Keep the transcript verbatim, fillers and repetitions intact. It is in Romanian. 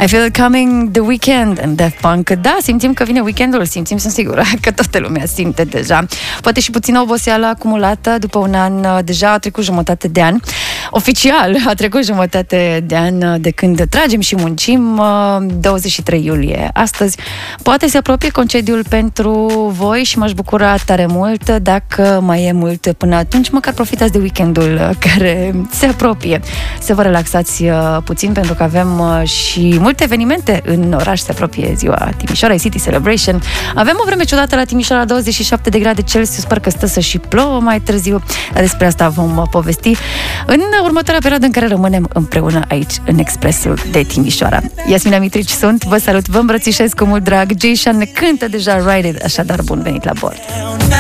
I feel it coming, The Weeknd and Daft Punk. Da, simțim că vine weekendul, simțim, sunt sigură că toată lumea simte deja. Poate și puțină oboseală acumulată după un an, deja a trecut jumătate de an. Oficial a trecut jumătate de an de când tragem și muncim, douăzeci și trei iulie. Astăzi poate se apropie concediul pentru voi și m-aș bucura tare mult dacă mai e mult până atunci, măcar profitați de weekendul care se apropie. Să vă relaxați puțin pentru că avem și multe evenimente în oraș. Se apropie ziua Timișoara, City Celebration. Avem o vreme ciudată la Timișoara, douăzeci și șapte de grade Celsius, sper că stă să și plouă mai târziu, dar despre asta vom povesti în următoarea perioadă în care rămânem împreună aici în Expresul de Timișoara. Iasmina Mitrici sunt, vă salut, vă îmbrățișez cu mult drag. Jay Sean ne cântă deja Ride It, așadar bun venit la bord.